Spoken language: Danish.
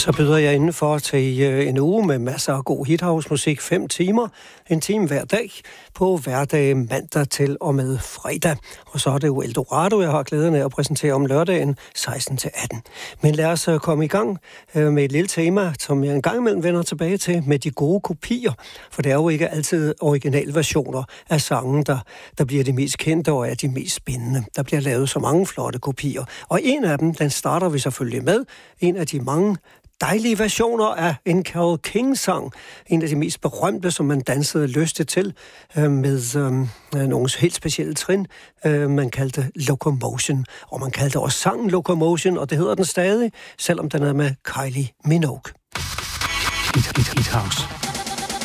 Så byder jeg indenfor til en uge med masser af god hithouse-musik, 5 timer, en time hver dag, på hverdage mandag til og med fredag. Og så er det jo Eldorado, jeg har glæden af at præsentere om lørdagen 16-18. Men lad os komme i gang med et lille tema, som jeg en gang imellem vender tilbage til, med de gode kopier. For det er jo ikke altid originalversioner af sangen, der bliver de mest kendte og er de mest spændende. Der bliver lavet så mange flotte kopier. Og en af dem, den starter vi selvfølgelig med. En af de mange dejlige versioner af en Carole King-sang. En af de mest berømte, som man dansede lystigt til, med nogle helt specielle trin. Man kaldte Locomotion, og man kaldte også sangen Locomotion, og det hedder den stadig, selvom den er med Kylie Minogue. House.